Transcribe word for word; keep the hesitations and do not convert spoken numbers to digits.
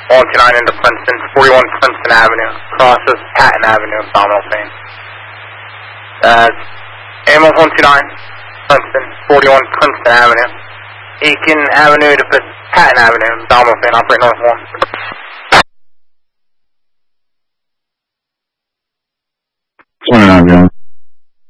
one two nine into Princeton, forty-one Princeton Avenue, crosses Patton Avenue, abdominal pain. Uh, ambulance one two nine, Princeton, forty-one Princeton Avenue, Aiken Avenue to Patton Avenue, abdominal pain, operate north one. twenty-nine, John.